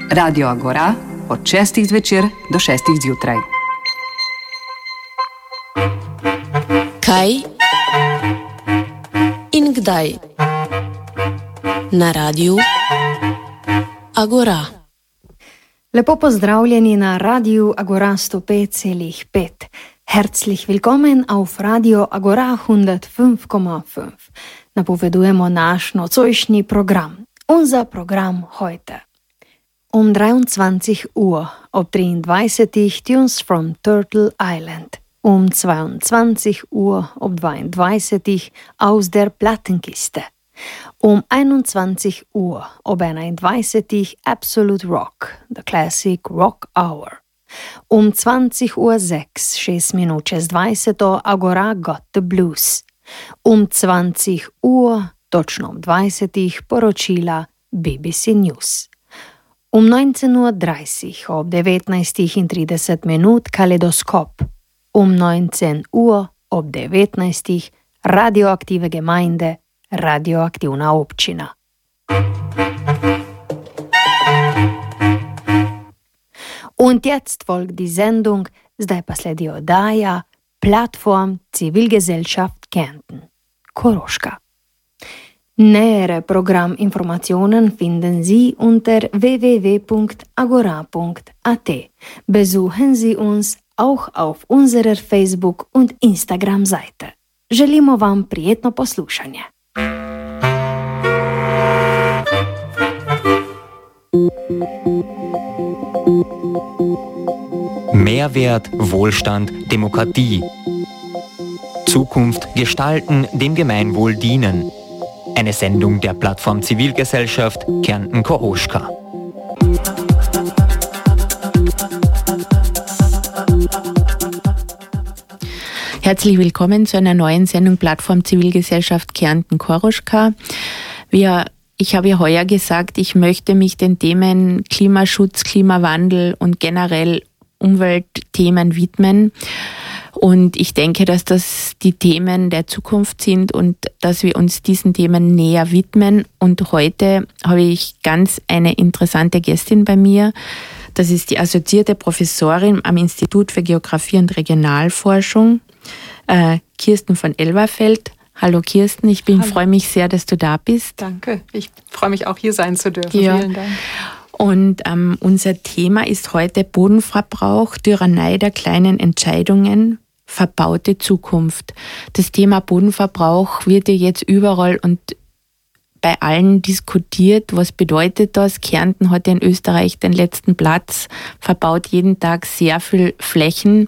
Radio Agora od 6. zvečer do 6. zjutraj. Kaj in kdaj na Radiu Agora. Lepo pozdravljeni na Radiu Agora 105,5. Herzlich willkommen auf Radio Agora 105,5. Napovedujemo naš nocojšnji program. Unser Programm heute. 23 Uhr ob 23 Tunes from Turtle Island. 22 Uhr ob 22 aus der Plattenkiste. 21 Uhr ob 21 Absolute Rock, the Classic Rock Hour. 20:06, 6 minut čez 20 Agora Got the Blues. 20 Uhr, točno ob 20 poročila BBC News. 19:30 ob 19:30 minut Kaleidoskop. 19 Uhr ob 19 Radioaktive Gemeinde, radioaktivna občina. Und jetzt folgt die Sendung, zdaj pa sledi oddaja Plattform Zivilgesellschaft Kärnten, Koroška. Nähere Programminformationen finden Sie unter www.agora.at. Besuchen Sie uns auch auf unserer Facebook- und Instagram-Seite. Želimo vam prijetno poslušanje. Mehrwert, Wohlstand, Demokratie. Zukunft gestalten, dem Gemeinwohl dienen. Eine Sendung der Plattform Zivilgesellschaft Kärnten Koroška. Herzlich willkommen zu einer neuen Sendung Plattform Zivilgesellschaft Kärnten Koroška. Ich habe ja heuer gesagt, ich möchte mich den Themen Klimaschutz, Klimawandel und generell Umweltthemen widmen. Und ich denke, dass das die Themen der Zukunft sind und dass wir uns diesen Themen näher widmen. Und heute habe ich ganz eine interessante Gästin bei mir. Das ist die assoziierte Professorin am Institut für Geographie und Regionalforschung, Kirsten von Elverfeld. Hallo Kirsten, freue mich sehr, dass du da bist. Danke, ich freue mich auch hier sein zu dürfen. Ja. Vielen Dank. Und unser Thema ist heute Bodenverbrauch, Tyrannei der kleinen Entscheidungen, verbaute Zukunft. Das Thema Bodenverbrauch wird ja jetzt überall und bei allen diskutiert. Was bedeutet das? Kärnten hat in Österreich den letzten Platz, verbaut jeden Tag sehr viel Flächen.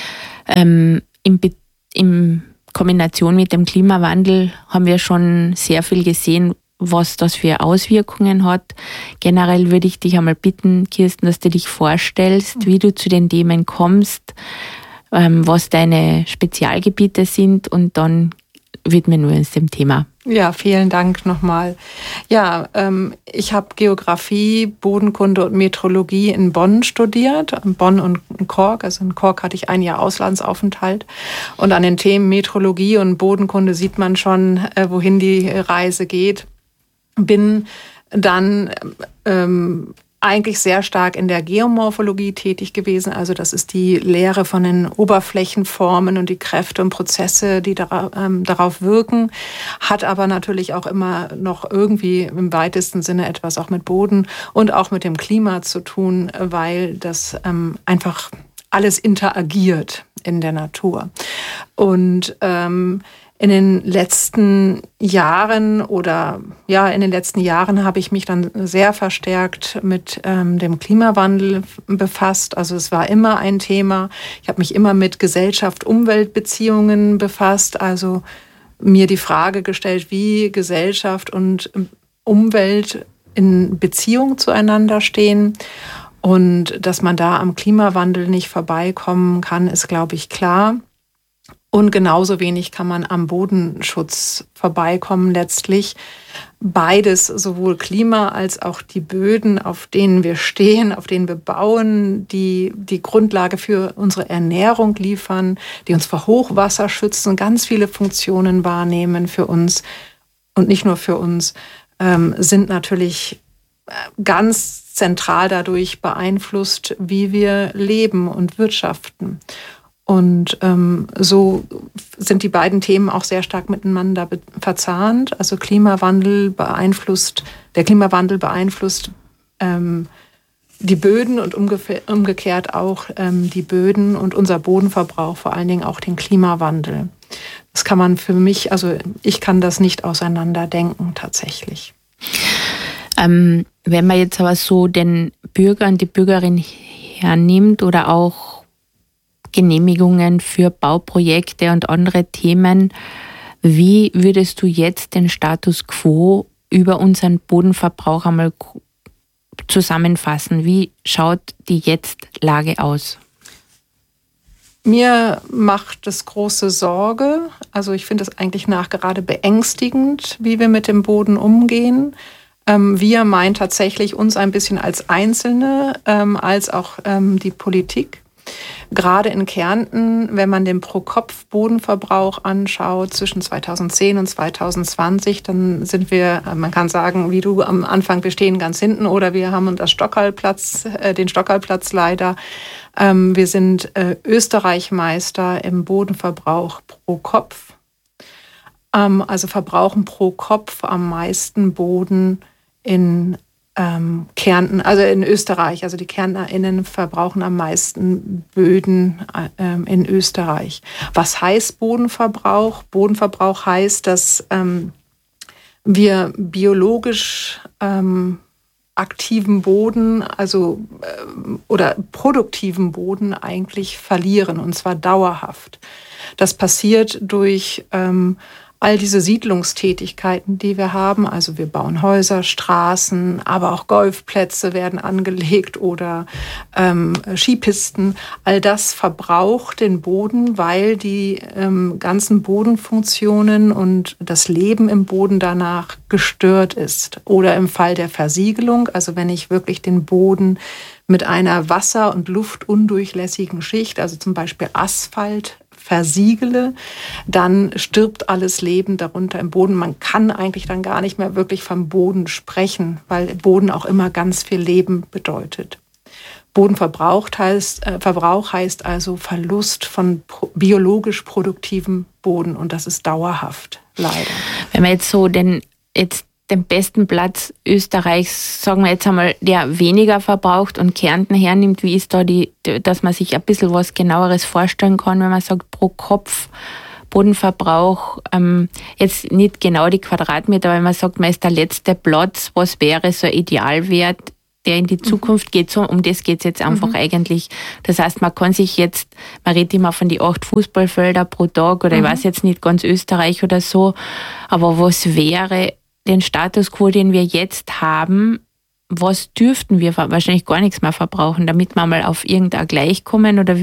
In Kombination mit dem Klimawandel haben wir schon sehr viel gesehen, was das für Auswirkungen hat. Generell würde ich dich einmal bitten, Kirsten, dass du dich vorstellst, wie du zu den Themen kommst, was deine Spezialgebiete sind und dann widmen wir uns dem Thema. Ja, vielen Dank nochmal. Ja, ich habe Geografie, Bodenkunde und Meteorologie in Bonn studiert, in Bonn und in Cork. Also in Cork hatte ich ein Jahr Auslandsaufenthalt. Und an den Themen Meteorologie und Bodenkunde sieht man schon, wohin die Reise geht. Bin dann eigentlich sehr stark in der Geomorphologie tätig gewesen. Also das ist die Lehre von den Oberflächenformen und die Kräfte und Prozesse, die darauf wirken. Hat aber natürlich auch immer noch irgendwie im weitesten Sinne etwas auch mit Boden und auch mit dem Klima zu tun, weil das einfach alles interagiert in der Natur. Und in den letzten Jahren habe ich mich dann sehr verstärkt mit dem Klimawandel befasst. Also es war immer ein Thema. Ich habe mich immer mit Gesellschaft-Umwelt-Beziehungen befasst. Also mir die Frage gestellt, wie Gesellschaft und Umwelt in Beziehung zueinander stehen. Und dass man da am Klimawandel nicht vorbeikommen kann, ist, glaube ich, klar. Und genauso wenig kann man am Bodenschutz vorbeikommen letztlich. Beides, sowohl Klima als auch die Böden, auf denen wir stehen, auf denen wir bauen, die die Grundlage für unsere Ernährung liefern, die uns vor Hochwasser schützen, ganz viele Funktionen wahrnehmen für uns und nicht nur für uns, sind natürlich ganz zentral dadurch beeinflusst, wie wir leben und wirtschaften. Und so sind die beiden Themen auch sehr stark miteinander verzahnt. Also der Klimawandel beeinflusst die Böden und umgekehrt auch die Böden und unser Bodenverbrauch, vor allen Dingen auch den Klimawandel. Das kann man für mich, also ich kann das nicht auseinanderdenken tatsächlich. Wenn man jetzt aber so den Bürger und die Bürgerin hernimmt oder auch Genehmigungen für Bauprojekte und andere Themen, wie würdest du jetzt den Status quo über unseren Bodenverbrauch einmal zusammenfassen? Wie schaut die Jetzt-Lage aus? Mir macht es große Sorge. Also ich finde es eigentlich nachgerade beängstigend, wie wir mit dem Boden umgehen. Wir meinen tatsächlich uns ein bisschen als Einzelne, als auch die Politik. Gerade in Kärnten, wenn man den Pro-Kopf-Bodenverbrauch anschaut zwischen 2010 und 2020, dann sind wir, man kann sagen, wie du am Anfang, wir stehen ganz hinten oder wir haben den Stockhalplatz leider. Wir sind Österreich-Meister im Bodenverbrauch pro Kopf. Also verbrauchen pro Kopf am meisten Boden in Kärnten, also in Österreich. Also die KärntnerInnen verbrauchen am meisten Böden in Österreich. Was heißt Bodenverbrauch? Bodenverbrauch heißt, dass wir biologisch aktiven Boden, also oder produktiven Boden eigentlich verlieren, und zwar dauerhaft. Das passiert durch all diese Siedlungstätigkeiten, die wir haben. Also wir bauen Häuser, Straßen, aber auch Golfplätze werden angelegt oder Skipisten. All das verbraucht den Boden, weil die ganzen Bodenfunktionen und das Leben im Boden danach gestört ist. Oder im Fall der Versiegelung, also wenn ich wirklich den Boden mit einer wasser- und luftundurchlässigen Schicht, also zum Beispiel Asphalt, versiegele, dann stirbt alles Leben darunter im Boden. Man kann eigentlich dann gar nicht mehr wirklich vom Boden sprechen, weil Boden auch immer ganz viel Leben bedeutet. Bodenverbrauch heißt also Verlust von biologisch produktivem Boden, und das ist dauerhaft, leider. Wenn man jetzt so den besten Platz Österreichs, sagen wir jetzt einmal, der weniger verbraucht und Kärnten hernimmt, wie ist da dass man sich ein bisschen was Genaueres vorstellen kann, wenn man sagt, pro Kopf Bodenverbrauch, jetzt nicht genau die Quadratmeter, aber wenn man sagt, man ist der letzte Platz, was wäre so ein Idealwert, der in die Zukunft geht, so um das geht es jetzt einfach eigentlich. Das heißt, man kann sich jetzt, man redet immer von die 8 Fußballfelder pro Tag oder ich weiß jetzt nicht ganz Österreich oder so, aber was wäre den Status quo, den wir jetzt haben, was dürften wir wahrscheinlich gar nichts mehr verbrauchen, damit wir mal auf irgendein Gleich kommen, oder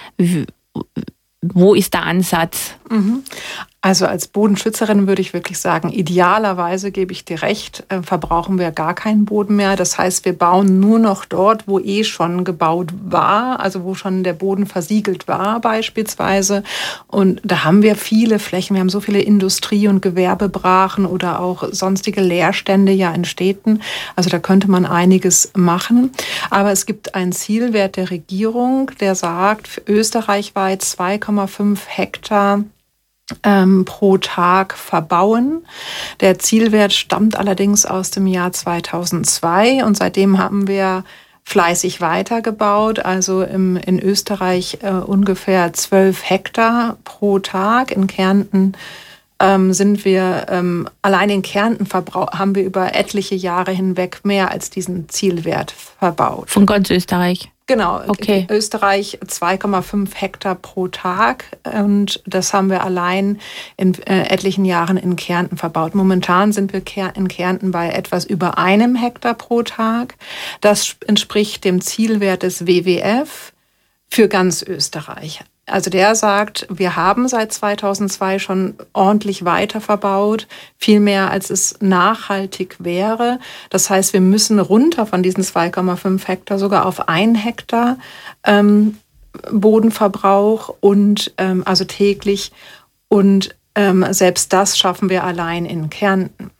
wo ist der Ansatz? Also als Bodenschützerin würde ich wirklich sagen, idealerweise, gebe ich dir recht, verbrauchen wir gar keinen Boden mehr. Das heißt, wir bauen nur noch dort, wo schon gebaut war, also wo schon der Boden versiegelt war beispielsweise. Und da haben wir viele Flächen. Wir haben so viele Industrie- und Gewerbebrachen oder auch sonstige Leerstände ja in Städten. Also da könnte man einiges machen. Aber es gibt einen Zielwert der Regierung, der sagt, österreichweit 2,5 Hektar pro Tag verbauen. Der Zielwert stammt allerdings aus dem Jahr 2002 und seitdem haben wir fleißig weitergebaut. Also in Österreich ungefähr 12 Hektar pro Tag. In Kärnten sind wir, allein in Kärnten haben wir über etliche Jahre hinweg mehr als diesen Zielwert verbaut. Von ganz Österreich? Genau, okay. Österreich 2,5 Hektar pro Tag, und das haben wir allein in etlichen Jahren in Kärnten verbaut. Momentan sind wir in Kärnten bei etwas über 1 Hektar pro Tag. Das entspricht dem Zielwert des WWF für ganz Österreich. Also der sagt, wir haben seit 2002 schon ordentlich weiter verbaut, viel mehr als es nachhaltig wäre. Das heißt, wir müssen runter von diesen 2,5 Hektar sogar auf 1 Hektar Bodenverbrauch und also täglich, und selbst das schaffen wir allein in Kärnten.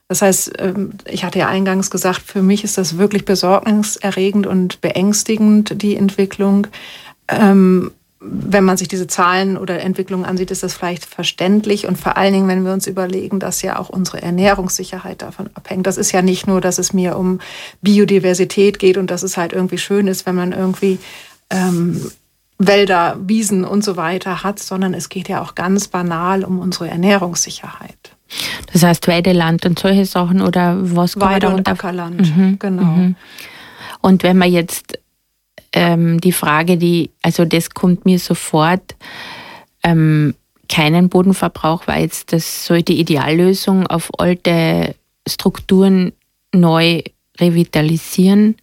Das heißt, ich hatte ja eingangs gesagt, für mich ist das wirklich besorgniserregend und beängstigend, die Entwicklung. Wenn man sich diese Zahlen oder Entwicklungen ansieht, ist das vielleicht verständlich. Und vor allen Dingen, wenn wir uns überlegen, dass ja auch unsere Ernährungssicherheit davon abhängt. Das ist ja nicht nur, dass es mir um Biodiversität geht und dass es halt irgendwie schön ist, wenn man irgendwie Wälder, Wiesen und so weiter hat, sondern es geht ja auch ganz banal um unsere Ernährungssicherheit. Das heißt Weideland und solche Sachen oder was kann Weide- man und Ackerland, genau. Und wenn man jetzt die Frage, also das kommt mir sofort, keinen Bodenverbrauch, weil jetzt das so die Ideallösung auf alte Strukturen neu revitalisieren.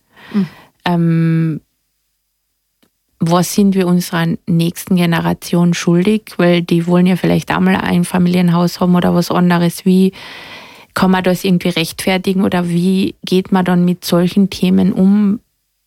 Was sind wir unserer nächsten Generation schuldig? Weil die wollen ja vielleicht einmal ein Einfamilienhaus haben oder was anderes. Wie kann man das irgendwie rechtfertigen oder wie geht man dann mit solchen Themen um?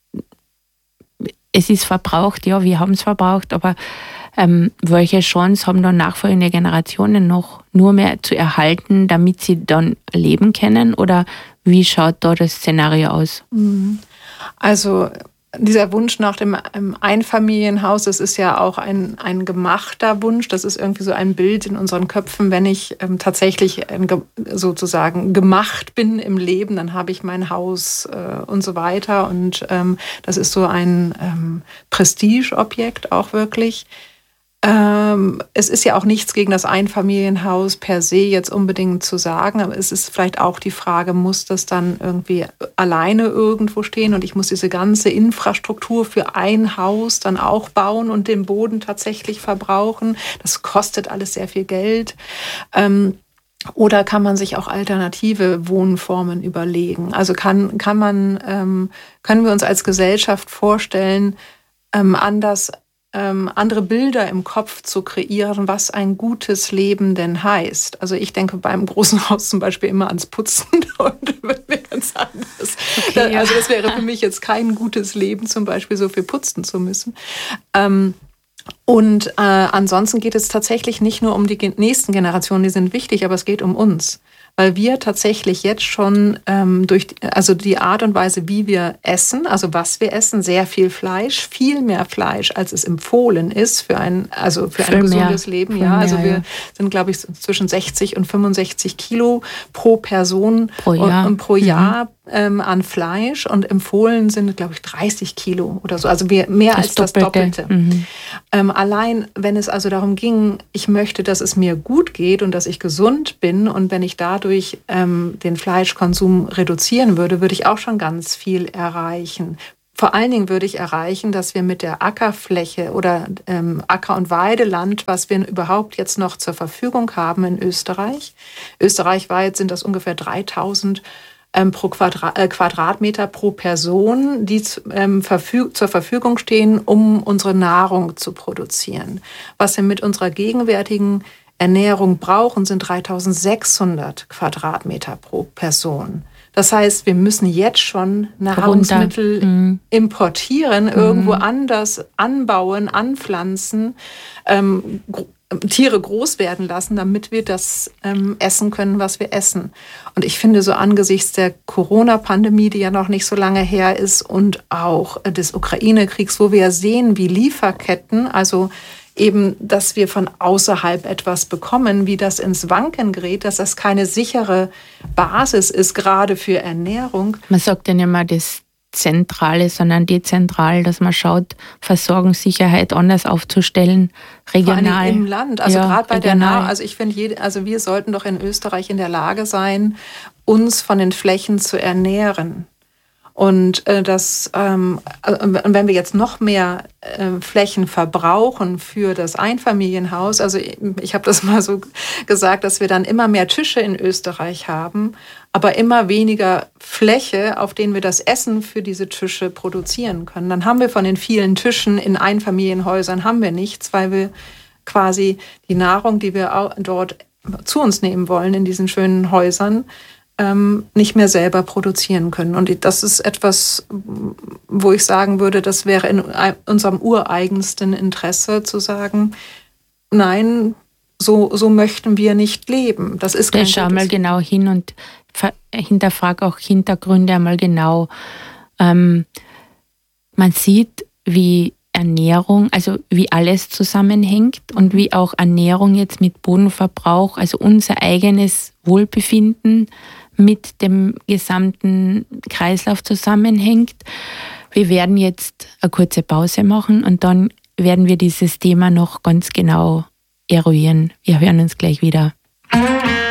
Es ist verbraucht, ja, wir haben es verbraucht, aber welche Chance haben dann nachfolgende Generationen noch nur mehr zu erhalten, damit sie dann leben können? Oder wie schaut da das Szenario aus? Also dieser Wunsch nach dem Einfamilienhaus, das ist ja auch ein gemachter Wunsch. Das ist irgendwie so ein Bild in unseren Köpfen. Wenn ich tatsächlich sozusagen gemacht bin im Leben, dann habe ich mein Haus und so weiter. Und das ist so ein Prestigeobjekt auch wirklich. Es ist ja auch nichts gegen das Einfamilienhaus per se jetzt unbedingt zu sagen, aber es ist vielleicht auch die Frage, muss das dann irgendwie alleine irgendwo stehen und ich muss diese ganze Infrastruktur für ein Haus dann auch bauen und den Boden tatsächlich verbrauchen? Das kostet alles sehr viel Geld. Oder kann man sich auch alternative Wohnformen überlegen? Also können wir uns als Gesellschaft vorstellen, andere Bilder im Kopf zu kreieren, was ein gutes Leben denn heißt. Also ich denke beim großen Haus zum Beispiel immer ans Putzen und würde mir ganz anders. Okay, ja. Also das wäre für mich jetzt kein gutes Leben, zum Beispiel so viel putzen zu müssen. Ansonsten geht es tatsächlich nicht nur um die nächsten Generationen, die sind wichtig, aber es geht um uns. Weil wir tatsächlich jetzt schon durch die Art und Weise, wie wir essen, also was wir essen, sehr viel Fleisch, viel mehr Fleisch, als es empfohlen ist für ein gesundes Leben. Ja, also wir sind, glaube ich, zwischen 60 und 65 Kilo pro Person pro Jahr an Fleisch und empfohlen sind, glaube ich, 30 Kilo oder so. Also mehr als das Doppelte. Allein, wenn es also darum ging, ich möchte, dass es mir gut geht und dass ich gesund bin und wenn ich dadurch den Fleischkonsum reduzieren würde, würde ich auch schon ganz viel erreichen. Vor allen Dingen würde ich erreichen, dass wir mit der Ackerfläche oder Acker- und Weideland, was wir überhaupt jetzt noch zur Verfügung haben in Österreich. Österreichweit sind das ungefähr 3000 pro Quadratmeter pro Person, die zur Verfügung stehen, um unsere Nahrung zu produzieren. Was wir mit unserer gegenwärtigen Ernährung brauchen, sind 3600 Quadratmeter pro Person. Das heißt, wir müssen jetzt schon Nahrungsmittel importieren, irgendwo anders anbauen, anpflanzen, Tiere groß werden lassen, damit wir das essen können, was wir essen. Und ich finde so angesichts der Corona-Pandemie, die ja noch nicht so lange her ist und auch des Ukraine-Kriegs, wo wir ja sehen, wie Lieferketten, also eben, dass wir von außerhalb etwas bekommen, wie das ins Wanken gerät, dass das keine sichere Basis ist, gerade für Ernährung. Man sagt ja nicht mehr das Zentrale, sondern dezentral, dass man schaut, Versorgungssicherheit anders aufzustellen, regional. Vor allem im Land, also gerade bei der Nahrung. Also ich finde, wir sollten doch in Österreich in der Lage sein, uns von den Flächen zu ernähren. Und wenn wir jetzt noch mehr Flächen verbrauchen für das Einfamilienhaus, also ich habe das mal so gesagt, dass wir dann immer mehr Tische in Österreich haben, aber immer weniger Fläche, auf denen wir das Essen für diese Tische produzieren können. Dann haben wir von den vielen Tischen in Einfamilienhäusern haben wir nichts, weil wir quasi die Nahrung, die wir dort zu uns nehmen wollen in diesen schönen Häusern, nicht mehr selber produzieren können. Und das ist etwas, wo ich sagen würde, das wäre in unserem ureigensten Interesse zu sagen, nein, so möchten wir nicht leben. Das ist kein schau mal genau hin und hinterfrage auch Hintergründe einmal genau. Man sieht, wie Ernährung, also wie alles zusammenhängt und wie auch Ernährung jetzt mit Bodenverbrauch, also unser eigenes Wohlbefinden mit dem gesamten Kreislauf zusammenhängt. Wir werden jetzt eine kurze Pause machen und dann werden wir dieses Thema noch ganz genau eruieren. Wir hören uns gleich wieder.